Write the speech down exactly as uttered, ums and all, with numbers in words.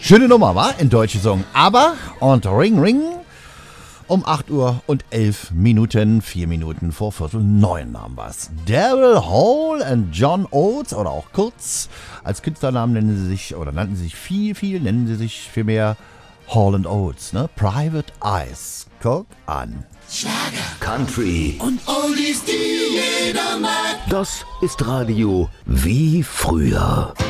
Schöne Nummer, war in deutsche Song. Aber und Ring Ring um acht Uhr und elf Minuten, vier Minuten vor Viertel neun haben wir es. Daryl Hall und John Oates oder auch kurz als Künstlernamen nennen sie sich oder nannten sie sich viel, viel, nennen sie sich vielmehr Hall and Oates, ne? Private Eyes. Guck an. Schlager, Country und Oldies, die jeder mag. Das ist Radio wie früher.